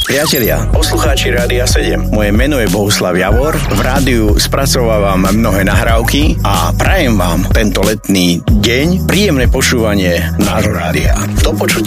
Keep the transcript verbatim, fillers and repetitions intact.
Priatelia, poslucháči Rádia sedem, moje meno je Bohuslav Javor, v rádiu spracovávam mnohé nahrávky a prajem vám tento letný deň príjemné počúvanie nášho rádia. Do počutia.